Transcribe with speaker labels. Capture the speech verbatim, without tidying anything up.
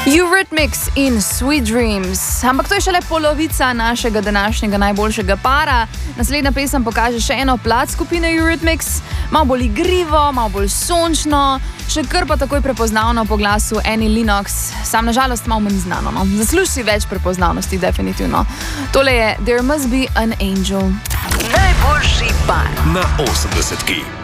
Speaker 1: Eurythmics in Sweet Dreams. Ampak to je šele polovica našega današnjega najboljšega para. Naslednja pesem pokaže še eno plat skupine Eurythmics. Malo bolj igrivo, malo bolj sončno, še kar pa takoj prepoznavno po glasu Annie Lennox. Sam nažalost malo manj znano. No? Zasluži si več prepoznavnosti, definitivno. Tole je There Must Be an Angel.
Speaker 2: Najboljši par
Speaker 3: na osemdesetki.